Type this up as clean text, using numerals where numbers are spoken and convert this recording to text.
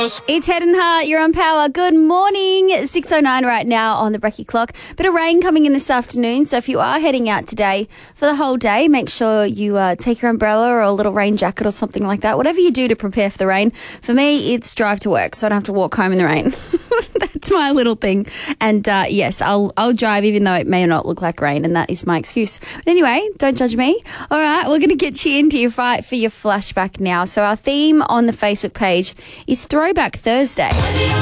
It's Head and Heart, you're on Power. Good morning. 6:09 right now on the Brekkie clock. Bit of rain coming in this afternoon, so if you are heading out today for the whole day, make sure you take your umbrella or a little rain jacket or something like that. Whatever you do to prepare for the rain. For me, it's drive to work, so I don't have to walk home in the rain. That's my little thing. And yes, I'll drive even though it may not look like rain, and that is my excuse. But anyway, don't judge me. All right, we're going to get you into your fight for your flashback now. So our theme on the Facebook page is Throwback Thursday.